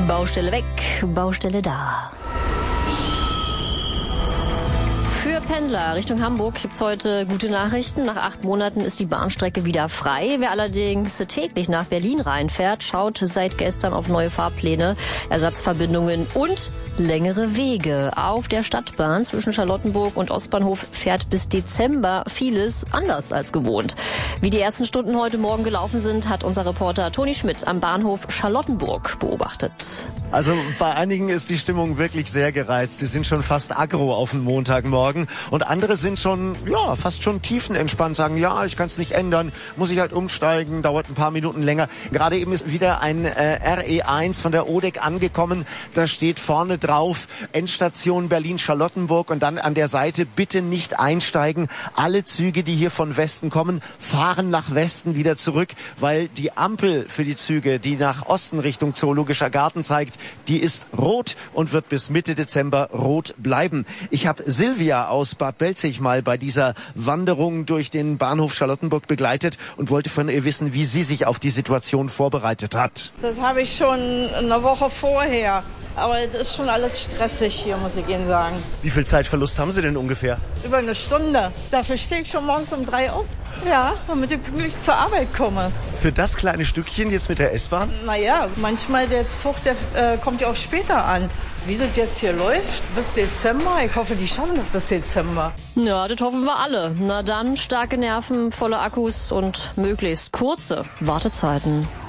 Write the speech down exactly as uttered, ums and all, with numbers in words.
Baustelle weg, Baustelle da. Für Pendler Richtung Hamburg gibt's heute gute Nachrichten. Nach acht Monaten ist die Bahnstrecke wieder frei. Wer allerdings täglich nach Berlin reinfährt, schaut seit gestern auf neue Fahrpläne, Ersatzverbindungen und längere Wege. Auf der Stadtbahn zwischen Charlottenburg und Ostbahnhof fährt bis Dezember vieles anders als gewohnt. Wie die ersten Stunden heute Morgen gelaufen sind, hat unser Reporter Toni Schmidt am Bahnhof Charlottenburg beobachtet. Also bei einigen ist die Stimmung wirklich sehr gereizt. Die sind schon fast aggro auf den Montagmorgen. Und andere sind schon, ja, fast schon tiefenentspannt, sagen, ja, ich kann es nicht ändern, muss ich halt umsteigen, dauert ein paar Minuten länger. Gerade eben ist wieder ein äh, R E eins von der O D E C angekommen. Da steht vorne drauf, Endstation Berlin-Charlottenburg und dann an der Seite, bitte nicht einsteigen. Alle Züge, die hier von Westen kommen, fahren nach Westen wieder zurück, weil die Ampel für die Züge, die nach Osten Richtung Zoologischer Garten zeigt, die ist rot und wird bis Mitte Dezember rot bleiben. Ich habe Silvia aus Bad Belzig mal bei dieser Wanderung durch den Bahnhof Charlottenburg begleitet und wollte von ihr wissen, wie sie sich auf die Situation vorbereitet hat. Das habe ich schon eine Woche vorher. Aber es ist schon alles stressig hier, muss ich Ihnen sagen. Wie viel Zeitverlust haben Sie denn ungefähr? Über eine Stunde. Dafür stehe ich schon morgens um drei auf. Ja, damit ich pünktlich zur Arbeit komme. Für das kleine Stückchen jetzt mit der S-Bahn? Naja, manchmal der Zug, der äh, kommt ja auch später an. Wie das jetzt hier läuft, bis Dezember, ich hoffe, die schaffen das bis Dezember. Ja, das hoffen wir alle. Na dann, starke Nerven, volle Akkus und möglichst kurze Wartezeiten.